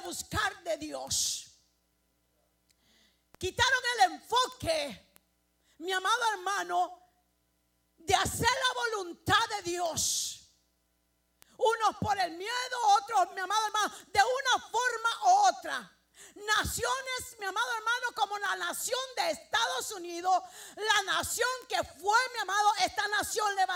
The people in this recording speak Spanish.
buscar de Dios. Quitaron el enfoque, mi amado hermano, de hacer la voluntad de Dios. Unos por el miedo, otros, mi amado hermano, de una forma u otra. Naciones, mi amado hermano, como la nación de Estados Unidos, la nación que fue, mi amado, esta nación levantada